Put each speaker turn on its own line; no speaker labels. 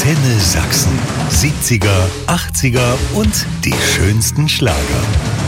Antenne Sachsen. 70er, 80er und die schönsten Schlager.